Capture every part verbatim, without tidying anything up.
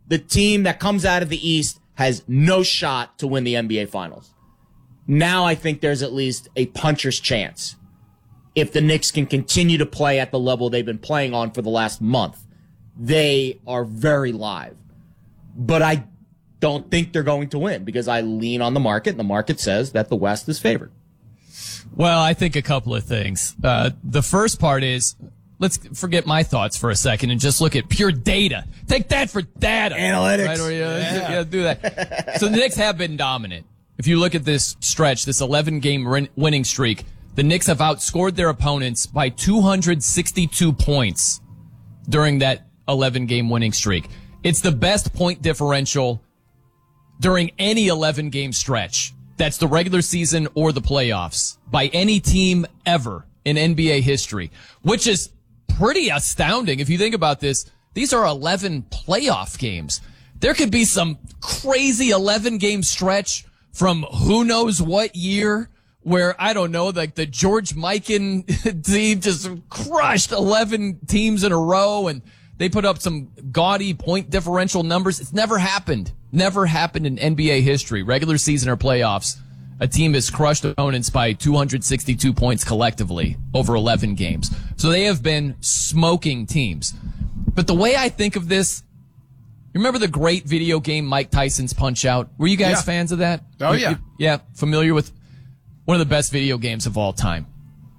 the team that comes out of the East has no shot to win the N B A Finals. Now I think there's at least a puncher's chance if the Knicks can continue to play at the level they've been playing on for the last month. They are very live. But I don't think they're going to win because I lean on the market, and the market says that the West is favored. Well, I think a couple of things. Uh, the first part is, let's forget my thoughts for a second and just look at pure data. Take that for data. Analytics. Right? Or, you know, yeah. yeah, do that. So the Knicks have been dominant. If you look at this stretch, this eleven-game winning streak, the Knicks have outscored their opponents by two hundred sixty-two points during that eleven-game winning streak. It's the best point differential during any eleven-game stretch. That's the regular season or the playoffs by any team ever in N B A history, which is pretty astounding. If you think about this, these are eleven playoff games. There could be some crazy eleven-game stretch from who knows what year where, I don't know, like the George Mikan team just crushed eleven teams in a row and they put up some gaudy point differential numbers. It's never happened. Never happened in N B A history, regular season or playoffs. A team has crushed opponents by two hundred sixty-two points collectively over eleven games. So they have been smoking teams. But the way I think of this, you remember the great video game Mike Tyson's Punch-Out? Were you guys Yeah. fans of that? Oh, You- yeah. you- yeah, familiar with one of the best video games of all time.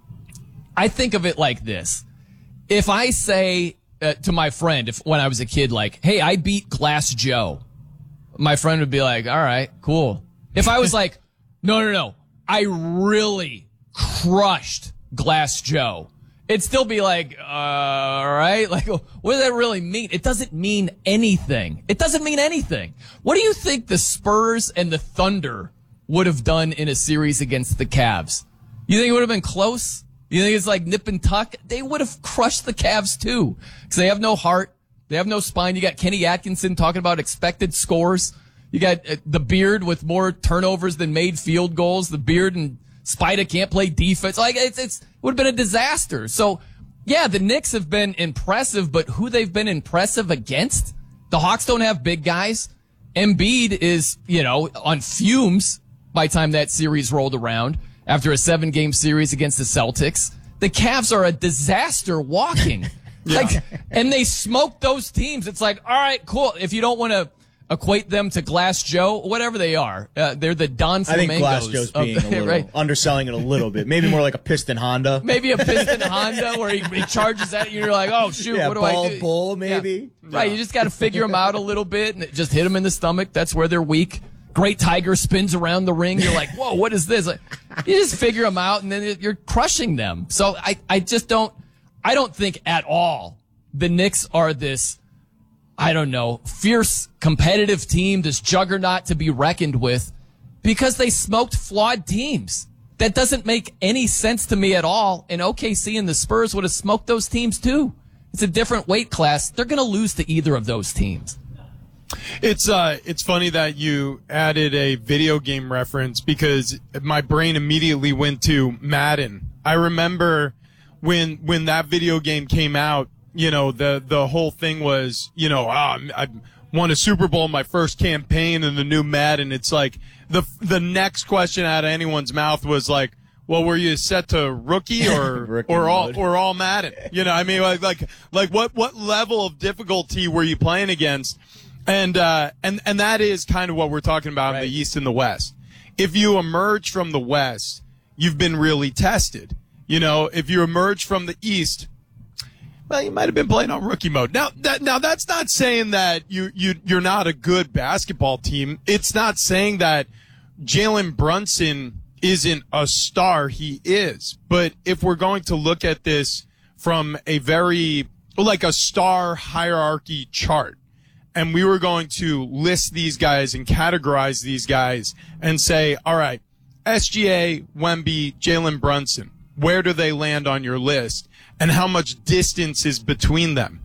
I think of it like this. If I say uh, to my friend, if when I was a kid, like, hey, I beat Glass Joe, my friend would be like, all right, cool. If I was like, no, no, no, I really crushed Glass Joe, it'd still be like, uh, all right, like, what does that really mean? It doesn't mean anything. It doesn't mean anything. What do you think the Spurs and the Thunder would have done in a series against the Cavs? You think it would have been close? You think it's like nip and tuck? They would have crushed the Cavs too, because they have no heart. They have no spine. You got Kenny Atkinson talking about expected scores. You got uh, the Beard with more turnovers than made field goals. The Beard and Spida can't play defense. Like it's, it's, it would have been a disaster. So yeah, the Knicks have been impressive, but who they've been impressive against? The Hawks don't have big guys. Embiid is, you know, on fumes by the time that series rolled around after a seven game series against the Celtics. The Cavs are a disaster walking. Yeah. Like, and they smoked those teams. It's like, all right, cool. If you don't want to equate them to Glass Joe, whatever they are, uh, they're the Don Flamingos. I think Glass Joe's being of, a little, right? underselling it a little bit. Maybe more like a Piston Honda. Maybe a Piston Honda where he, he charges at you and you're like, oh, shoot, yeah, what do ball, I do? bull, maybe. Yeah. Right, you just got to figure them out a little bit and just hit them in the stomach. That's where they're weak. Great Tiger spins around the ring. You're like, whoa, what is this? Like, you just figure them out and then you're crushing them. So I, I just don't, I don't think at all the Knicks are this, I don't know, fierce competitive team, this juggernaut to be reckoned with, because they smoked flawed teams. That doesn't make any sense to me at all. And O K C and the Spurs would have smoked those teams too. It's a different weight class. They're going to lose to either of those teams. It's uh, it's funny that you added a video game reference because my brain immediately went to Madden. I remember when when that video game came out, you know, the the whole thing was, you know, ah, I won a Super Bowl in my first campaign in the new Madden. It's like the the next question out of anyone's mouth was like, well, were you set to rookie or Rookie or all mode. or all Madden? You know, I mean, like like like what what level of difficulty were you playing against? And, uh, and, and that is kind of what we're talking about Right. in the East and the West. If you emerge from the West, you've been really tested. You know, if you emerge from the East, well, you might have been playing on rookie mode. Now, that, now that's not saying that you, you, you're not a good basketball team. It's not saying that Jalen Brunson isn't a star. He is. But if we're going to look at this from a very, like a star hierarchy chart, and we were going to list these guys and categorize these guys and say, all right, S G A, Wemby, Jalen Brunson, where do they land on your list? And how much distance is between them?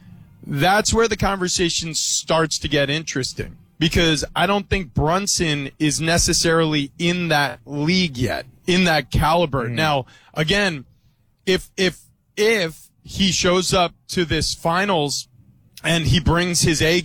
That's where the conversation starts to get interesting, because I don't think Brunson is necessarily in that league yet, in that caliber. Mm. Now, again, if, if, if he shows up to this finals and he brings his A